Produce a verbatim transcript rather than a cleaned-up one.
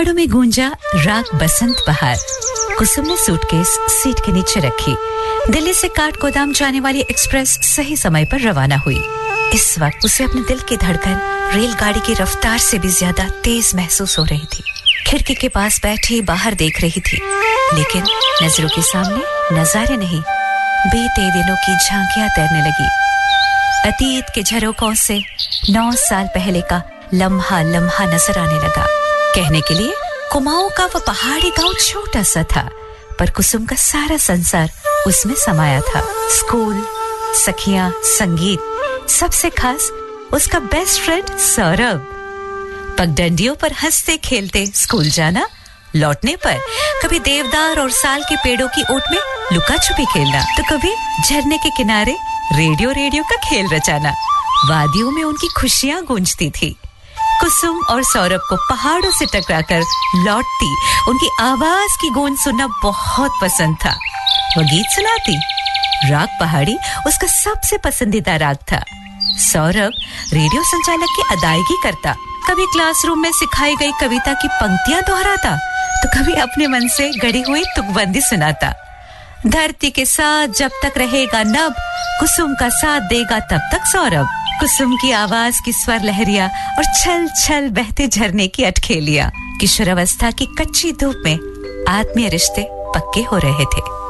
पहाड़ों में गूंजा राग बसंत बहार। कुसुम ने सूटकेस सीट के नीचे रखी। दिल्ली से काठगोदाम जाने वाली एक्सप्रेस सही समय पर रवाना हुई। इस वक्त उसे अपने दिल की धड़कन रेलगाड़ी की रफ्तार से भी ज्यादा तेज महसूस हो रही थी। खिड़की के पास बैठी बाहर देख रही थी, लेकिन नजरों के सामने नजारे नहीं, बीते दिनों की झांकियां तैरने लगी। अतीत के झरोकों से नौ साल पहले का लम्हा लम्हा नजर आने लगा। कहने के लिए कुमाऊं का वह पहाड़ी गांव छोटा सा था, पर कुसुम का सारा संसार उसमें समाया था। स्कूल, सखियां, संगीत, सबसे खास उसका बेस्ट फ्रेंड सौरभ। पगडंडियों पर हंसते खेलते स्कूल जाना, लौटने पर कभी देवदार और साल के पेड़ों की ओट में लुका छुपी खेलना, तो कभी झरने के किनारे रेडियो रेडियो का खेल रचाना। वादियों में उनकी खुशियां गूंजती थी। कुसुम और सौरभ को पहाड़ों से टकराकर लौटती उनकी आवाज की गूंज सुनना बहुत पसंद था। वो गीत सुनाती। राग पहाड़ी उसका सबसे पसंदीदा राग था। सौरभ रेडियो संचालक की अदायगी करता। कभी क्लासरूम में सिखाई गई कविता की पंक्तियां दोहराता, तो कभी अपने मन से गढ़ी हुई तुकबंदी सुनाता। धरती के साथ जब तक रहेगा नभ, कुसुम का साथ देगा तब तक सौरभ। कुसुम की आवाज की स्वर लहरिया और छल छल बहते झरने की अटखेलियां, किशोरावस्था की कच्ची धूप में आत्मीय रिश्ते पक्के हो रहे थे।